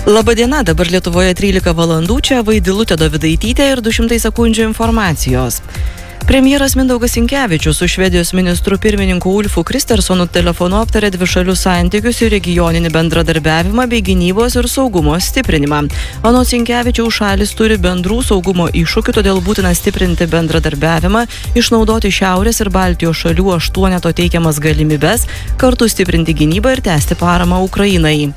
Labadiena, dabar Lietuvoje 13 valandų, čia Vaidilutė Dovydaitytė ir 200 sekundžių informacijos. Premjeras Mindaugas Sinkevičius su Švedijos ministru pirmininku Ulfu Kristersonu telefonu aptarė dvišalius santykius ir regioninį bendradarbiavimą bei gynybos ir saugumo stiprinimą. Anot Sinkevičiaus šalis turi bendrų saugumo iššūkių, todėl būtina stiprinti bendradarbiavimą, išnaudoti Šiaurės ir Baltijos šalių 8 teikiamas galimybes, kartu stiprinti gynybą ir tęsti paramą Ukrainai.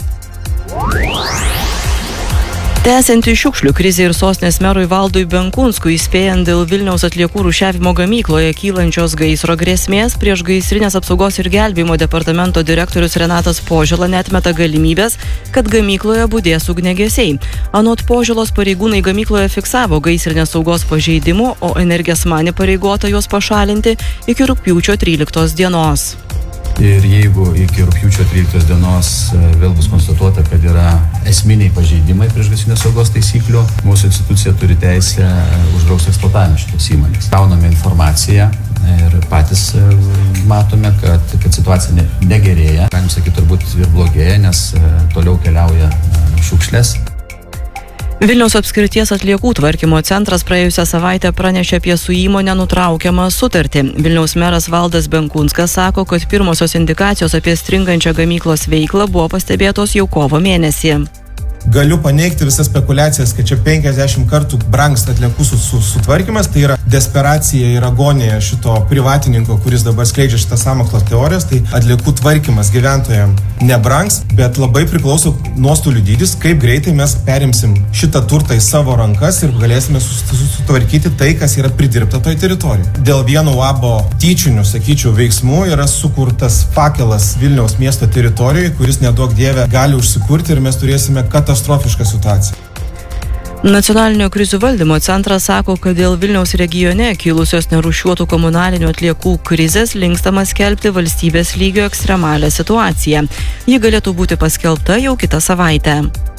Tęsianti šiukšlių krizė ir sostinės merui Valdui Benkunskui įspėjant dėl Vilniaus atliekų rūšiavimo gamykloje kylančios gaisro grėsmės, priešgaisrinės apsaugos ir gelbėjimo departamento direktorius Renatas Požela neatmeta galimybės, kad gamykloje budės ugniagesiai. Anot Poželos pareigūnai gamykloje fiksavo gaisrinės saugos pažeidimų, o Energesman įpareigota juos pašalinti iki rugpjūčio 13 dienos. Ir jeigu iki rugpjūčio 13 dienos vėl bus konstatuota, kad yra esminiai pažeidimai priešgaisrinės saugos taisyklių, mūsų institucija turi teisę uždrausti eksploatavimą šitos įmonės. Gauname informaciją ir patys matome, kad situacija negerėja. Galim sakyti, turbūt ir blogėja, nes toliau keliauja šiukšlės. Vilniaus apskrities atliekų tvarkymo centras praėjusią savaitę pranešė apie su įmonė nutraukiamą sutartį. Vilniaus meras Valdas Benkunskas sako, kad pirmosios indikacijos apie stringančią gamyklos veiklą buvo pastebėtos jau kovo mėnesį. Galiu paneigti visas spekulacijas, kad čia 50 kartų brangsta atliekų sutvarkymas, tai yra desperacija ir agonija šito privatininko, kuris dabar skleidžia šitą sąmokslo teorijas, tai atliekų tvarkymas gyventojams nebrangs, bet labai priklauso nuostolių dydis, kaip greitai mes perimsim šitą turtą į savo rankas ir galėsime sutvarkyti tai, kas yra pridirbta toj teritorijoje. Dėl vieno UABO tyčinių, sakyčiau, veiksmų yra sukurtas fakelas Vilniaus miesto teritorijoje, kuris neduok dieve gali užsikurti ir mes turėsime katastrofišką situaciją. Nacionalinio krizių valdymo centras sako, kad dėl Vilniaus regione kilusios nerūšiuotų komunalinių atliekų krizės linkstama skelbti valstybės lygio ekstremalią situaciją. Ji galėtų būti paskelbta jau kitą savaitę.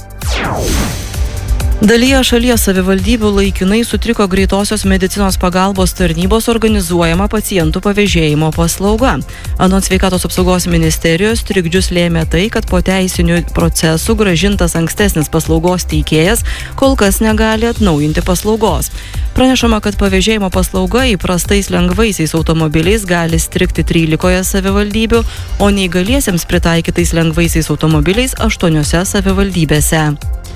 Dalyje šalies savivaldybių laikinai sutriko greitosios medicinos pagalbos tarnybos organizuojama pacientų pavėžėjimo paslauga. Anot Sveikatos apsaugos ministerijos trikdžius lėmė tai, kad po teisinių procesų grąžintas ankstesnis paslaugos teikėjas kol kas negali atnaujinti paslaugos. Pranešama, kad pavėžėjimo paslauga įprastais lengvaisiais automobiliais gali strigti 13 savivaldybių, o neįgaliesiems pritaikytais lengvaisiais automobiliais 8 savivaldybėse.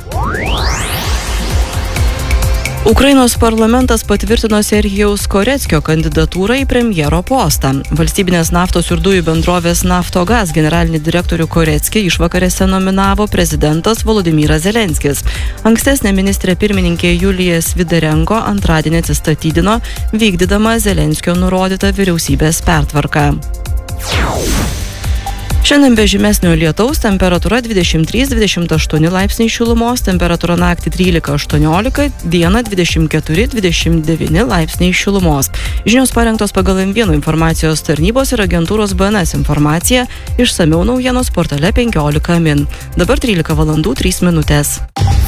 Ukrainos parlamentas patvirtino Serhijaus Koreckio kandidatūrą į premjero postą. Valstybinės naftos ir dujų bendrovės Naftogaz generalinį direktorių Koreckį išvakarėse nominavo prezidentas Volodymyras Zelenskis. Ankstesnė ministrė pirmininkė Julija Svidarenko antradienį atsistatydino, vykdydama Zelenskio nurodytą vyriausybės pertvarką. Šiandien be žymesnio lietaus temperatūra 23-28 laipsniai šilumos, temperatūra naktį 13-18, dieną 24-29 laipsniai šilumos. Žinios parengtos pagal M1 informacijos tarnybos ir agentūros BNS informaciją, išsamiau naujienos portale 15 min. Dabar 13 valandų 3 minutės.